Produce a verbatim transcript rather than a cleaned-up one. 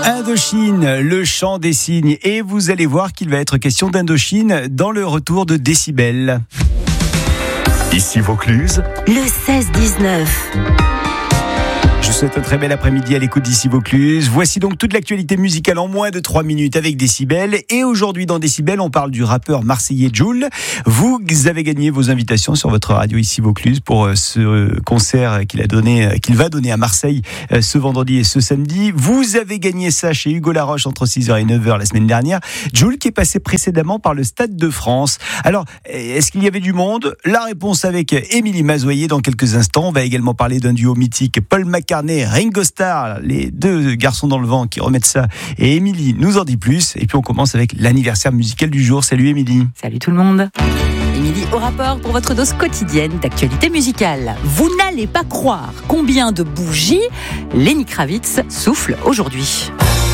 Indochine, le chant des cygnes. Et vous allez voir qu'il va être question d'Indochine dans le retour de Décibel. Ici Vaucluse, le seize dix-neuf. Je vous souhaite un très bel après-midi à l'écoute d'Ici Vaucluse. Voici donc toute l'actualité musicale en moins de trois minutes avec Décibel. Et aujourd'hui dans Décibel, on parle du rappeur marseillais Jul. Vous avez gagné vos invitations sur votre radio Ici Vaucluse pour ce concert qu'il a donné, qu'il va donner à Marseille ce vendredi et ce samedi. Vous avez gagné ça chez Hugo Laroche entre six heures et neuf heures la semaine dernière. Jul qui est passé précédemment par le Stade de France. Alors, est-ce qu'il y avait du monde ? La réponse avec Émilie Mazoyer dans quelques instants. On va également parler d'un duo mythique, Paul McCartney, Ringo Starr, les deux garçons dans le vent qui remettent ça. Et Émilie nous en dit plus. Et puis on commence avec l'anniversaire musical du jour. Salut Émilie. Salut tout le monde. Émilie au rapport pour votre dose quotidienne d'actualité musicale. Vous n'allez pas croire combien de bougies Lenny Kravitz souffle aujourd'hui.